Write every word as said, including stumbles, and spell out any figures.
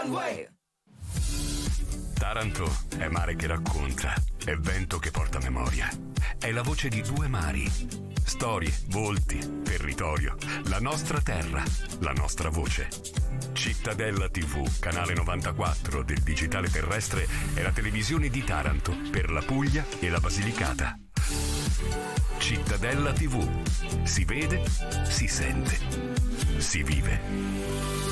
one way. Taranto è mare che racconta, è vento che porta memoria, è la voce di due mari, storie, volti, territorio, la nostra terra, la nostra voce. Cittadella tivù, canale novantaquattro del digitale terrestre, è la televisione di Taranto per la Puglia e la Basilicata. Cittadella tivù, si vede, si sente, si vive.